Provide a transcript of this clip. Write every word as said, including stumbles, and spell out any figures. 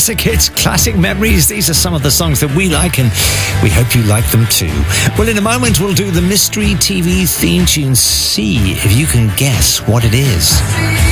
classic hits, classic memories. These are some of the songs that we like, and we hope you like them too. Well, in a moment, we'll do the Mystery T V theme tune. See if you can guess what it is.